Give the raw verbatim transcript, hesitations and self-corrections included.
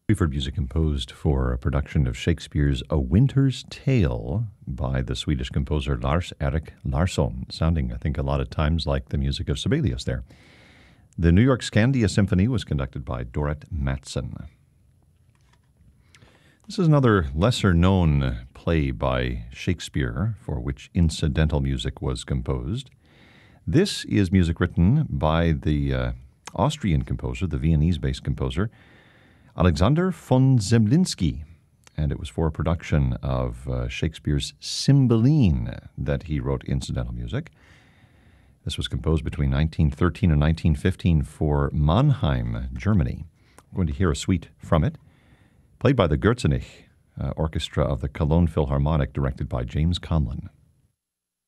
We've heard music composed for a production of Shakespeare's A Winter's Tale by the Swedish composer Lars-Erik Larsson, sounding, I think, a lot of times like the music of Sibelius there. The New York Scandia Symphony was conducted by Dorrit Mattson. This is another lesser-known play by Shakespeare for which incidental music was composed. This is music written by the uh, Austrian composer, the Viennese-based composer, Alexander von Zemlinsky, and it was for a production of uh, Shakespeare's Cymbeline that he wrote incidental music. This was composed between nineteen thirteen and nineteen fifteen for Mannheim, Germany. We're going to hear a suite from it, played by the Gürzenich uh, Orchestra of the Cologne Philharmonic, directed by James Conlon.